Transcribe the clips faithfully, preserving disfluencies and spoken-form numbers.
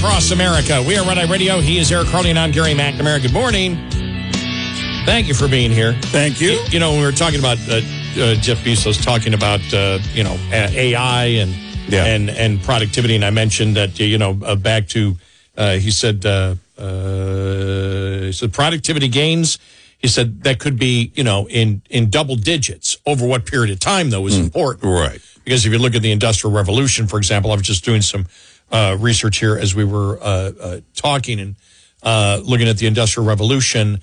across America. We are Red Eye Radio. He is Eric Harley, and I'm Gary McNamara. Good morning. Thank you for being here. Thank you. You, you know, we were talking about uh, uh, Jeff Bezos talking about, uh, you know, A I and yeah. and and productivity, and I mentioned that, you know, uh, back to, uh, he said, uh, uh, he said productivity gains. He said that could be, you know, in, in double digits. Over what period of time, though, is mm, important. Right. Because if you look at the Industrial Revolution, for example, I was just doing some uh, research here as we were uh, uh, talking and uh, looking at the Industrial Revolution.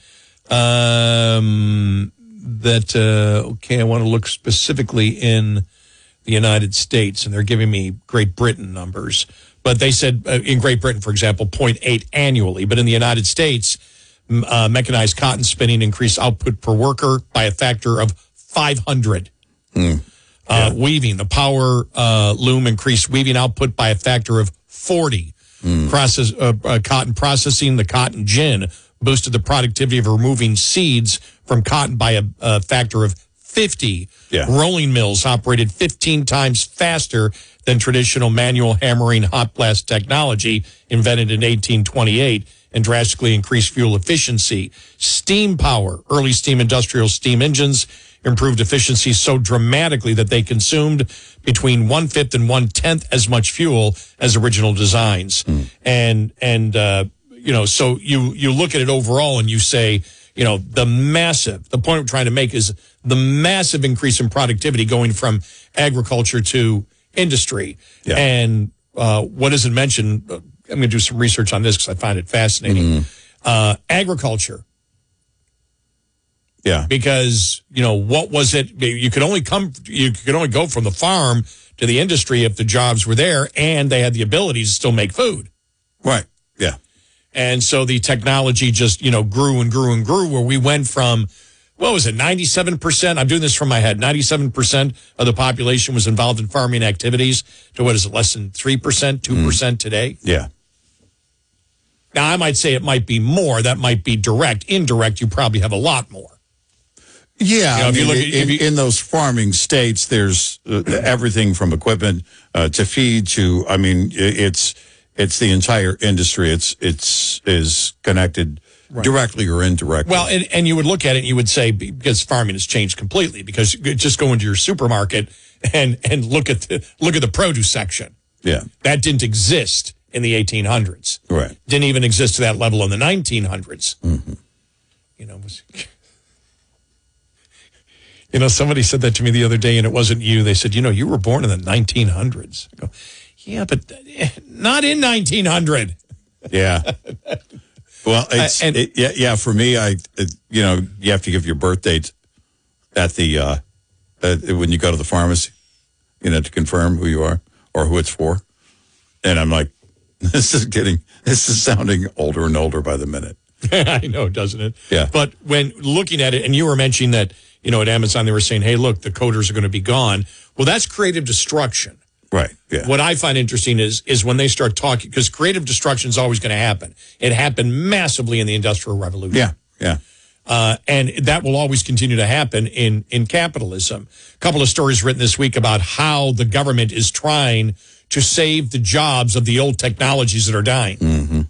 Um, that, uh, okay, I want to look specifically in the United States, and they're giving me Great Britain numbers. But they said uh, in Great Britain, for example, zero point eight annually. But in the United States, uh, mechanized cotton spinning increased output per worker by a factor of five hundred. Hmm. Uh, yeah. Weaving, the power uh, loom increased weaving output by a factor of forty. Hmm. Process, uh, uh, cotton processing, the cotton gin, boosted the productivity of removing seeds from cotton by a, a factor of fifty. Yeah. Rolling mills operated fifteen times faster than traditional manual hammering hot blast technology invented in eighteen twenty-eight and drastically increased fuel efficiency. Steam power, early steam industrial steam engines improved efficiency so dramatically that they consumed between one-fifth and one-tenth as much fuel as original designs. Mm. And, and, uh, you know, so you, you look at it overall and you say, you know, the massive, the point we're trying to make is the massive increase in productivity going from agriculture to industry. Yeah. And uh, what isn't mentioned, I'm going to do some research on this because I find it fascinating. Mm-hmm. Uh, agriculture. Yeah. Because, you know, what was it? You could only come, you could only go from the farm to the industry if the jobs were there and they had the ability to still make food. Right. Yeah. And so the technology just, you know, grew and grew and grew where we went from, what was it, ninety-seven percent? I'm doing this from my head. ninety-seven percent of the population was involved in farming activities to what is it, less than three percent, two percent mm. today? Yeah. Now, I might say it might be more. That might be direct. Indirect, you probably have a lot more. Yeah, you know, I if mean, you look at, in, if you, in those farming states, there's uh, everything from equipment uh, to feed to, I mean, it's it's the entire industry. It's it's is connected right. directly or indirectly. Well, and, and you would look at it and you would say, because farming has changed completely, because you just go into your supermarket and and look at the look at the produce section. Yeah, that didn't exist in the eighteen hundreds. Right, didn't even exist to that level in the nineteen hundreds. Mm-hmm. You know. It was, You know, somebody said that to me the other day, and it wasn't you. They said, you know, you were born in the nineteen hundreds. I go, yeah, but not in nineteen hundred. Yeah. Well, it's, uh, and, it, yeah, yeah, for me, I, it, you know, you have to give your birth date at the, uh, uh, when you go to the pharmacy, you know, to confirm who you are or who it's for. And I'm like, this is getting, this is sounding older and older by the minute. I know, doesn't it? Yeah. But when looking at it, and you were mentioning that, you know, at Amazon, they were saying, hey, look, the coders are going to be gone. Well, that's creative destruction. Right. Yeah. What I find interesting is is when they start talking, because creative destruction is always going to happen. It happened massively in the Industrial Revolution. Yeah. Yeah. Uh, and that will always continue to happen in, in capitalism. A couple of stories written this week about how the government is trying to save the jobs of the old technologies that are dying. Mm-hmm.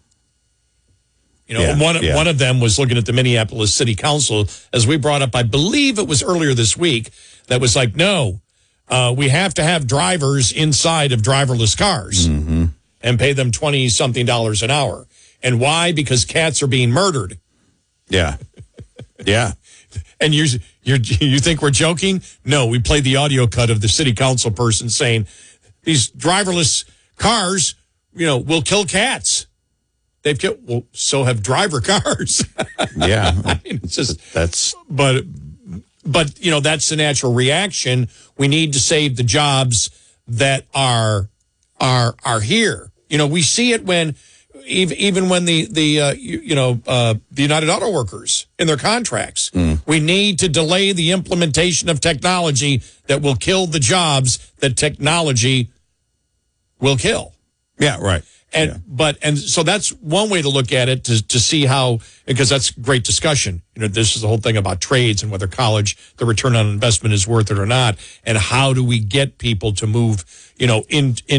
You know, yeah, one, yeah. one of them was looking at the Minneapolis City Council, as we brought up, I believe it was earlier this week, that was like, no, uh, we have to have drivers inside of driverless cars mm-hmm. and pay them twenty-something dollars an hour. And why? Because cats are being murdered. Yeah. Yeah. And you you you think we're joking? No, we played the audio cut of the city council person saying these driverless cars, you know, will kill cats. They've killed, well, so have driver cars. Yeah. I mean, it's just, that's, but, but, you know, that's the natural reaction. We need to save the jobs that are, are, are here. You know, we see it when, even, even when the, the, uh, you, you know, uh, the United Auto Workers in their contracts, mm. we need to delay the implementation of technology that will kill the jobs that technology will kill. Yeah, right. And yeah. but and so that's one way to look at it to to see how, because that's great discussion. You know, this is the whole thing about trades and whether college, the return on investment is worth it or not, and how do we get people to move, you know, in in